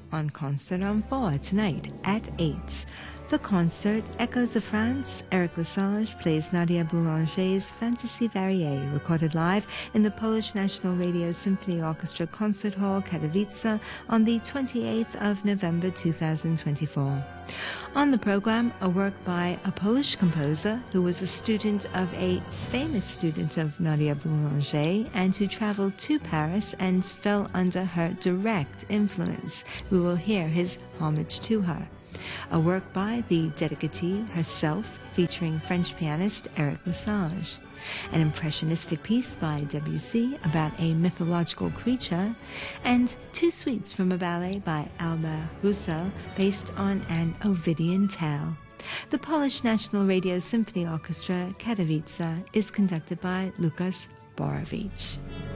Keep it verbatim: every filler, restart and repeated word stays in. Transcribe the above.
on Concert on four tonight at eight. The concert, Echoes of France. Eric Lesage plays Nadia Boulanger's Fantasy Variée, recorded live in the Polish National Radio Symphony Orchestra Concert Hall, Katowice, on the twenty-eighth of November two thousand twenty-four. On the program, a work by a Polish composer who was a student of a famous student of Nadia Boulanger and who traveled to Paris and fell under her direct influence. We will hear his homage to her. A work by the dedicatee herself, featuring French pianist Eric Lesage. An impressionistic piece by Debussy about a mythological creature, and two suites from a ballet by Albert Roussel based on an Ovidian tale. The Polish National Radio Symphony Orchestra, Katowice, is conducted by Lukas Borowicz.